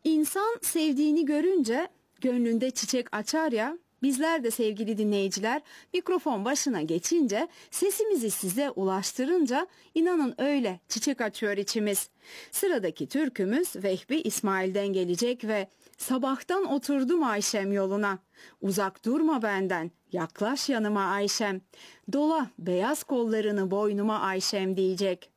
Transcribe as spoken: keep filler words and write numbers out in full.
İnsan sevdiğini görünce gönlünde çiçek açar ya, bizler de sevgili dinleyiciler mikrofon başına geçince, sesimizi size ulaştırınca inanın öyle çiçek açıyor içimiz. Sıradaki türkümüz Vehbi İsmail'den gelecek ve sabahtan oturdum Ayşem yoluna. Uzak durma benden, yaklaş yanıma Ayşem. Dola beyaz kollarını boynuma Ayşem diyecek.